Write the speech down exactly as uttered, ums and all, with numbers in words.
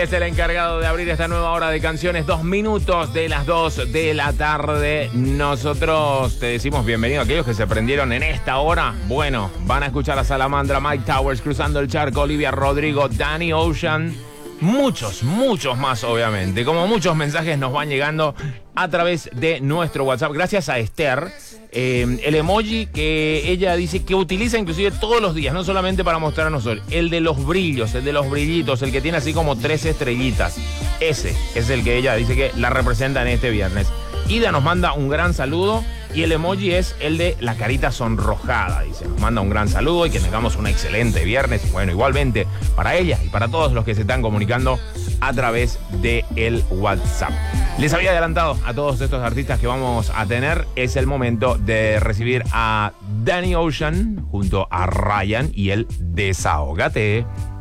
es el encargado de abrir esta nueva hora de canciones. Dos minutos de las dos de la tarde. Nosotros te decimos bienvenido a aquellos que se prendieron en esta hora. Bueno, van a escuchar a Salamandra, Mike Towers, Cruzando el Charco, Olivia Rodrigo, Danny Ocean. Muchos, muchos más, obviamente. Como muchos mensajes nos van llegando a través de nuestro WhatsApp. Gracias a Esther. Eh, el emoji que ella dice que utiliza inclusive todos los días, no solamente para mostrarnos hoy. El de los brillos, el de los brillitos, el que tiene así como tres estrellitas. Ese es el que ella dice que la representa en este viernes. Ida nos manda un gran saludo y el emoji es el de la carita sonrojada. Dice, nos manda un gran saludo y que tengamos un excelente viernes. Y bueno, igualmente para ella y para todos los que se están comunicando a través de el WhatsApp. Les había adelantado a todos estos artistas que vamos a tener. Es el momento de recibir a Danny Ocean junto a Ryan y el Desahógate.